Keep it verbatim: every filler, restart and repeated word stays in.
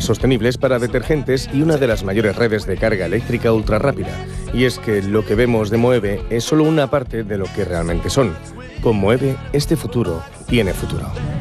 sostenibles para detergentes y una de las mayores redes de carga eléctrica ultra rápida. Y es que lo que vemos de Moeve es solo una parte de lo que realmente son. Con Moeve, este futuro tiene futuro.